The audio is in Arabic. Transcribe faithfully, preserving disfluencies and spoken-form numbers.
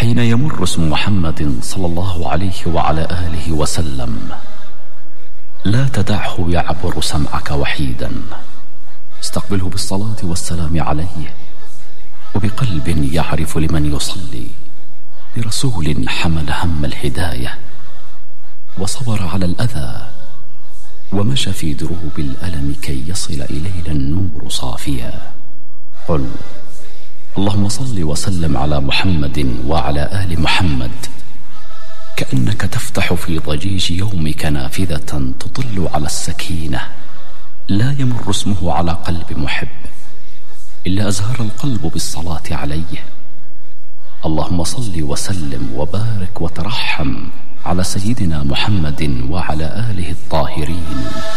حين يمر اسم محمد صلى الله عليه وعلى آله وسلم لا تدعه يعبر سمعك وحيدا، استقبله بالصلاة والسلام عليه وبقلب يعرف لمن يصلي، لرسول حمل هم الهداية وصبر على الأذى ومشى في دروب الألم كي يصل إلينا النور صافيا. قل اللهم صل وسلم على محمد وعلى آل محمد، كأنك تفتح في ضجيج يومك نافذة تطل على السكينة، لا يمر اسمه على قلب محب إلا أزهر القلب بالصلاة عليه. اللهم صل وسلم وبارك وترحم على سيدنا محمد وعلى آله الطاهرين.